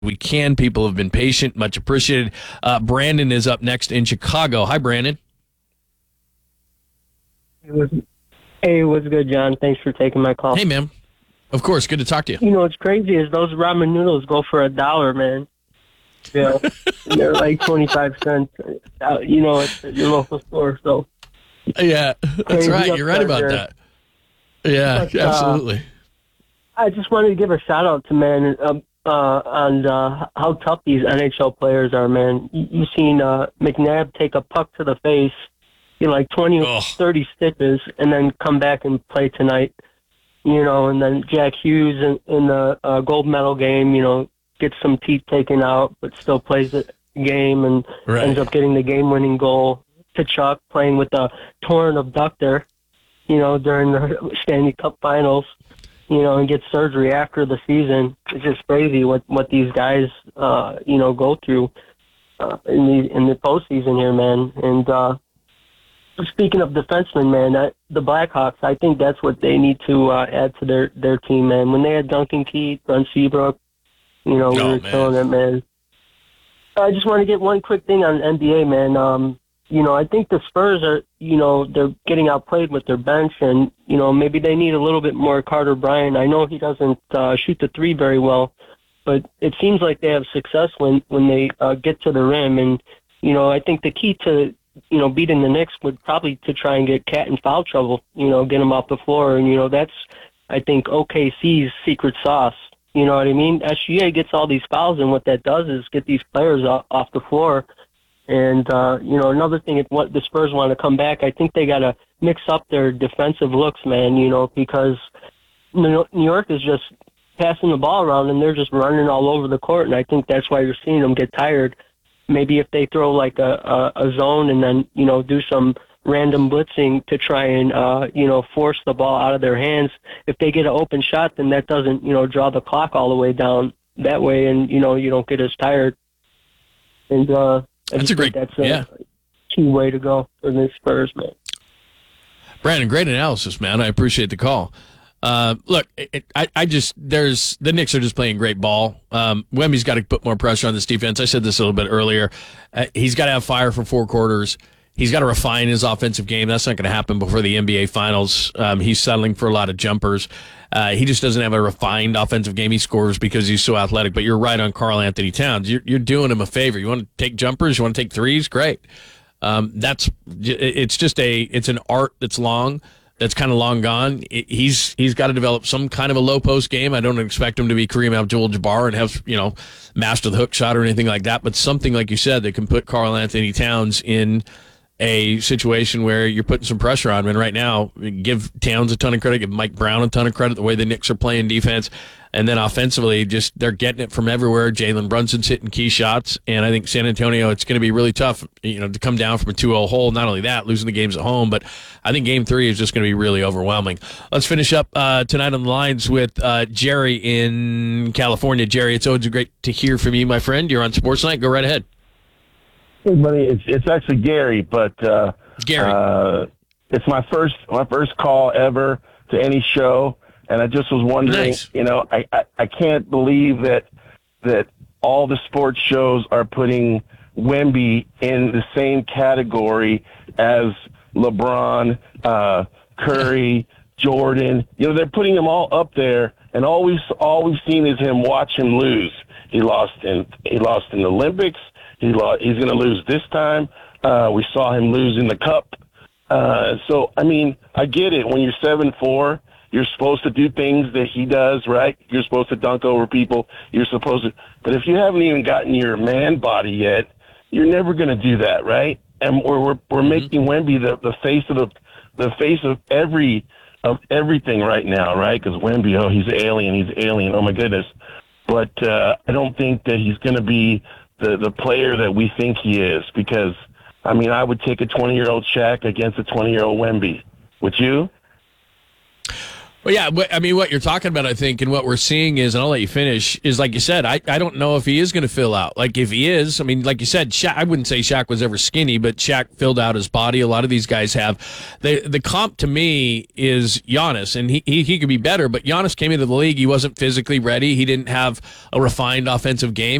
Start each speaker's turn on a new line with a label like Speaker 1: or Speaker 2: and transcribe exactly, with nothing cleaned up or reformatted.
Speaker 1: we can. People have been patient, much appreciated. Uh, Brandon is up next in Chicago. Hi, Brandon.
Speaker 2: It was, hey, what's good, John? Thanks for taking my call.
Speaker 1: Hey, man. Of course, good to talk to you.
Speaker 2: You know what's crazy is those ramen noodles go for a dollar, man. Yeah, they're like twenty-five cents. Uh, you know, at your local store. So
Speaker 1: yeah, that's
Speaker 2: crazy
Speaker 1: right. You're right about
Speaker 2: there.
Speaker 1: that. Yeah,
Speaker 2: But, uh,
Speaker 1: absolutely.
Speaker 2: I just wanted to give a shout out to man uh, uh, on uh, how tough these N H L players are, man. You, you've seen uh, McNabb take a puck to the face, get like twenty,
Speaker 1: Ugh.
Speaker 2: thirty stitches, and then come back and play tonight. You know, and then Jack Hughes in, in the uh, gold medal game, you know, gets some teeth taken out, but still plays the game and
Speaker 1: Right.
Speaker 2: ends up getting the game-winning goal. Tkachuk playing with a torn abductor, you know, during the Stanley Cup Finals, you know, and gets surgery after the season. It's just crazy what what these guys, uh, you know, go through uh, in the in the postseason here, man. And uh, speaking of defensemen, man, I, the Blackhawks, I think that's what they need to uh, add to their, their team, man. When they had Duncan Keith, Brent Seabrook, you know, we
Speaker 1: Oh,
Speaker 2: were
Speaker 1: man.
Speaker 2: killing it, man. I just want to get one quick thing on N B A, man. Um, you know, I think the Spurs are, you know, they're getting outplayed with their bench, and, you know, maybe they need a little bit more Carter Bryant. I know he doesn't uh, shoot the three very well, but it seems like they have success when, when they uh, get to the rim. And, you know, I think the key to, you know, beating the Knicks would probably to try and get Cat in foul trouble, you know, get him off the floor. And, you know, that's, I think, O K C's secret sauce. You know what I mean? S G A gets all these fouls, and what that does is get these players off, off the floor. And, uh, you know, another thing, if what the Spurs want to come back, I think they got to mix up their defensive looks, man, you know, because New York is just passing the ball around, and they're just running all over the court, and I think that's why you're seeing them get tired. Maybe if they throw like a, a, a zone and then, you know, do some random blitzing to try and, uh, you know, force the ball out of their hands. If they get an open shot, then that doesn't, you know, draw the clock all the way down that way, and, you know, you don't get as tired. And uh, I
Speaker 1: That's
Speaker 2: just
Speaker 1: a great,
Speaker 2: think that's a
Speaker 1: yeah.
Speaker 2: key way to go for the Spurs, man.
Speaker 1: Brandon, great analysis, man. I appreciate the call. Uh, look, it, I, I just, there's, the Knicks are just playing great ball. Um, Wemby's got to put more pressure on this defense. I said this a little bit earlier. Uh, he's got to have fire for four quarters. He's got to refine his offensive game. That's not going to happen before the N B A Finals. Um, he's settling for a lot of jumpers. Uh, he just doesn't have a refined offensive game. He scores because he's so athletic. But you're right on Karl Anthony Towns. You're, you're doing him a favor. You want to take jumpers? You want to take threes? Great. Um, that's it's just a it's an art that's long. That's kind of long gone. He's he's got to develop some kind of a low post game. I don't expect him to be Kareem Abdul-Jabbar and have, you know, master the hook shot or anything like that. But something like you said that can put Karl Anthony Towns in a situation where you're putting some pressure on him. And right now, give Towns a ton of credit, give Mike Brown a ton of credit, the way the Knicks are playing defense. And then offensively, just they're getting it from everywhere. Jalen Brunson's hitting key shots. And I think San Antonio, it's going to be really tough, you know, to come down from a two oh hole. Not only that, losing the games at home, but I think game three is just going to be really overwhelming. Let's finish up uh, tonight on the lines with uh, Jerry in California. Jerry, it's always great to hear from you, my friend. You're on Sports Night. Go right ahead.
Speaker 3: Hey, buddy, it's it's actually Gary, but uh,
Speaker 1: It's Gary.
Speaker 3: Uh, it's my first my first call ever to any show, and I just was wondering,
Speaker 1: Nice.
Speaker 3: you know, I, I, I can't believe that that all the sports shows are putting Wemby in the same category as LeBron, uh, Curry, Jordan. You know, they're putting them all up there, and all we've all we've seen is him watch him lose. He lost in he lost in the Olympics. He lost, he's going to lose this time. Uh, we saw him lose in the Cup. Uh, so, I mean, I get it. When you're seven four, you're supposed to do things that he does, right? You're supposed to dunk over people. You're supposed to. But if you haven't even gotten your man body yet, you're never going to do that, right? And we're we're, we're mm-hmm. making Wemby the, the face of the the face of every of everything right now, right? Because Wemby, oh, he's alien. He's alien. Oh my goodness. But uh, I don't think that he's going to be the the player that we think he is, because, I mean, I would take a twenty-year-old Shaq against a twenty-year-old Wemby. Would you?
Speaker 1: Well, yeah, but, I mean, what you're talking about, I think, and what we're seeing is, and I'll let you finish, is like you said, I, I don't know if he is going to fill out. Like, if he is, I mean, like you said, Shaq, I wouldn't say Shaq was ever skinny, but Shaq filled out his body. A lot of these guys have. The, the comp to me is Giannis, and he, he, he could be better, but Giannis came into the league. He wasn't physically ready. He didn't have a refined offensive game.